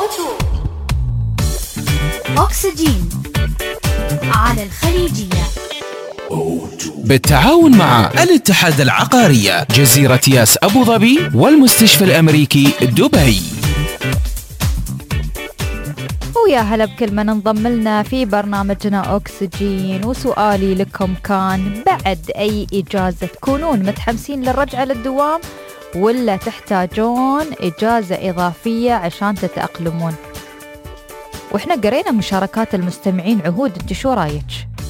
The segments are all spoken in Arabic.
أكسجين على الخليجية بالتعاون مع الاتحاد العقارية جزيرة ياس أبو ظبي والمستشفى الأمريكي دبي. ويا هلا بكل من انضم لنا في برنامجنا أكسجين. وسؤالي لكم كان: بعد أي إجازة تكونون متحمسين للرجعة للدوام ولا تحتاجون إجازة إضافية عشان تتأقلمون؟ وإحنا قرينا مشاركات المستمعين. عهود، انت شو رايك؟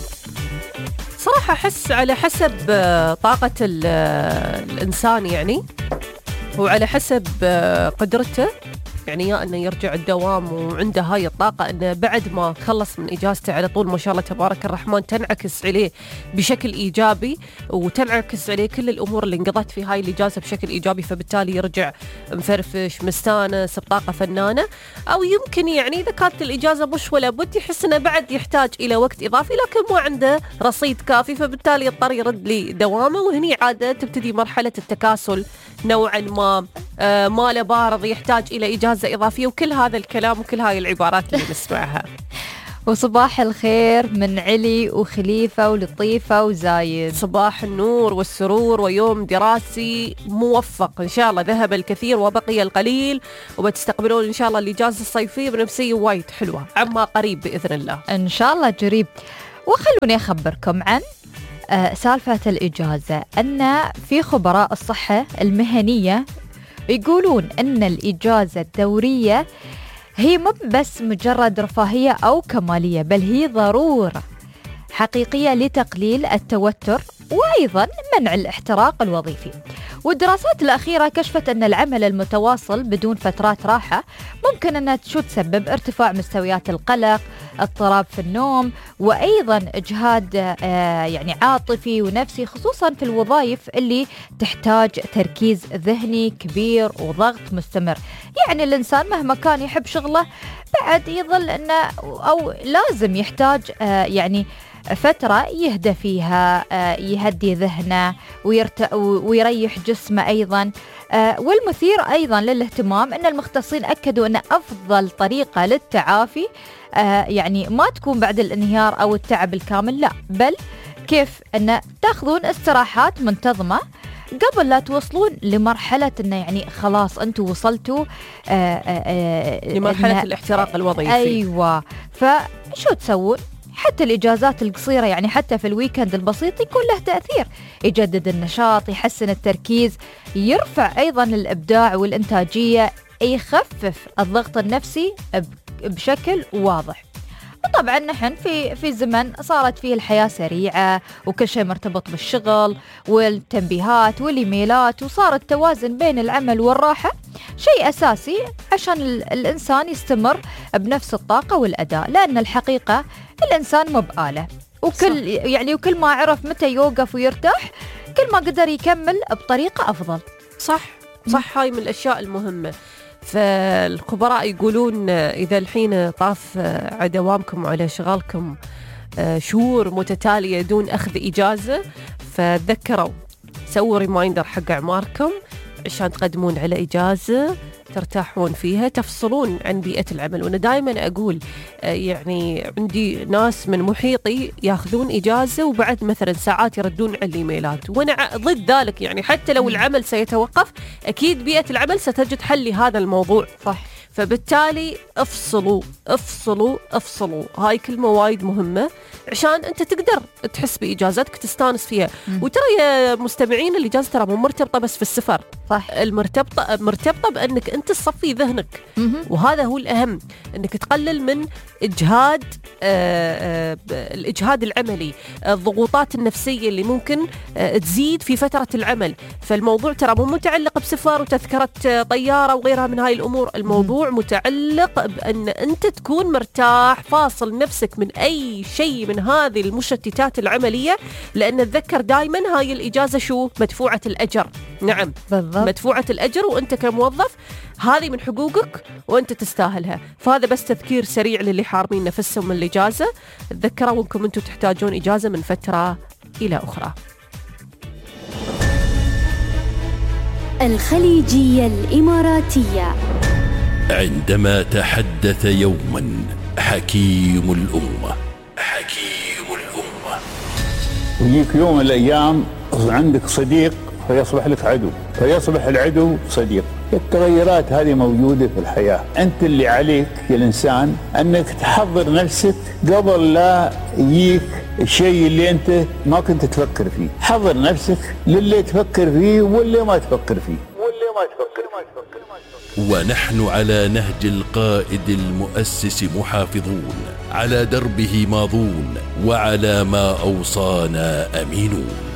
صراحة أحس على حسب طاقة الإنسان، يعني وعلى حسب قدرته، يعني يا أنه يرجع الدوام وعنده هاي الطاقة أنه بعد ما خلص من إجازته على طول ما شاء الله تبارك الرحمن تنعكس عليه بشكل إيجابي، وتنعكس عليه كل الأمور اللي انقضت في هاي الإجازة بشكل إيجابي، فبالتالي يرجع مفرفش مستانس بطاقة فنانة. أو يمكن يعني إذا كانت الإجازة مش ولا بد يحس أنه بعد يحتاج إلى وقت إضافي لكن ما عنده رصيد كافي، فبالتالي يضطر يرد لي دوامه، وهني عادة تبتدي مرحلة التكاسل نوعا ما له بارض يحتاج إلى إجازة إضافية، وكل هذا الكلام وكل هاي العبارات اللي نسمعها. وصباح الخير من علي وخليفة ولطيفة وزايد. صباح النور والسرور ويوم دراسي موفق إن شاء الله. ذهب الكثير وبقي القليل، وبتستقبلون إن شاء الله الإجازة الصيفية بنفسية وايد حلوة عما قريب بإذن الله إن شاء الله قريب. وخلوني أخبركم عن سالفة الإجازة، أن في خبراء الصحة المهنية يقولون أن الإجازة الدورية هي مو بس مجرد رفاهية أو كمالية، بل هي ضرورة حقيقية لتقليل التوتر وأيضا منع الاحتراق الوظيفي. والدراسات الأخيرة كشفت أن العمل المتواصل بدون فترات راحة ممكن أنها تسبب ارتفاع مستويات القلق، اضطراب في النوم، وأيضا إجهاد يعني عاطفي ونفسي، خصوصا في الوظائف اللي تحتاج تركيز ذهني كبير وضغط مستمر. يعني الإنسان مهما كان يحب شغله بعد يظل أنه أو لازم يحتاج يعني فترة يهدى فيها، يهدي ذهنه ويريح جسمه أيضا. والمثير أيضا للاهتمام أن المختصين أكدوا أن أفضل طريقة للتعافي يعني ما تكون بعد الانهيار أو التعب الكامل، لا، بل كيف أن تأخذون استراحات منتظمة قبل لا توصلون لمرحلة أنه يعني خلاص أنتوا وصلتوا لمرحلة الاحتراق الوظيفي. أيوة، فشو تسوون؟ حتى الإجازات القصيرة، يعني حتى في الويكند البسيط يكون له تأثير، يجدد النشاط، يحسن التركيز، يرفع أيضا الإبداع والإنتاجية، يخفف الضغط النفسي بشكل واضح. وطبعا نحن في زمن صارت فيه الحياة سريعة وكل شيء مرتبط بالشغل والتنبيهات والإيميلات، وصار التوازن بين العمل والراحة شيء أساسي عشان الإنسان يستمر بنفس الطاقة والأداء، لأن الحقيقة الإنسان مو بآلة، وكل ما عرف متى يوقف ويرتاح كل ما قدر يكمل بطريقة أفضل. صح هاي من الأشياء المهمة. فالخبراء يقولون إذا الحين طاف على دوامكم وعلى شغالكم شهور متتالية دون أخذ إجازة، فتذكروا سووا ريمايندر حق أعماركم عشان تقدمون على إجازة ترتاحون فيها، تفصلون عن بيئة العمل. وأنا دائما أقول يعني عندي ناس من محيطي ياخذون إجازة وبعد مثلا ساعات يردون على الإيميلات، وأنا ضد ذلك. يعني حتى لو العمل سيتوقف أكيد بيئة العمل ستجد حل لهذا الموضوع. صح. فبالتالي افصلوا. هاي كلمة وايد مهمة عشان أنت تقدر تحس بإجازتك تستانس فيها. وترى يا مستمعين الإجازة ترى مو مرتبطة بس في السفر، صح، مرتبطة بأنك أنت تصفي ذهنك، وهذا هو الأهم، أنك تقلل من إجهاد الإجهاد العملي، الضغوطات النفسية اللي ممكن تزيد في فترة العمل. فالموضوع ترى مو متعلق بسفر وتذكرة طيارة وغيرها من هاي الأمور، الموضوع متعلق بأن أنت تكون مرتاح، فاصل نفسك من أي شيء من هذه المشتتات العملية، لأن تذكر دائما هاي الإجازة شو؟ مدفوعة الأجر. نعم بالضبط. مدفوعة الأجر، وأنت كموظف هذه من حقوقك وأنت تستاهلها. فهذا بس تذكير سريع للي حارمين نفسهم من الإجازة، تذكروا أنكم أنتم تحتاجون إجازة من فترة إلى أخرى. الخليجية الإماراتية عندما تحدث يوما حكيم الأمة. يجيك يوم من الأيام عندك صديق فيصبح لك عدو، فيصبح العدو صديق. التغيرات هذه موجودة في الحياة. أنت اللي عليك يا الإنسان أنك تحضر نفسك قبل لا يجيك الشيء اللي أنت ما كنت تفكر فيه. حضر نفسك للي تفكر فيه واللي ما تفكر فيه. ونحن على نهج القائد المؤسس محافظون، على دربه ماضون، وعلى ما أوصانا أمينون.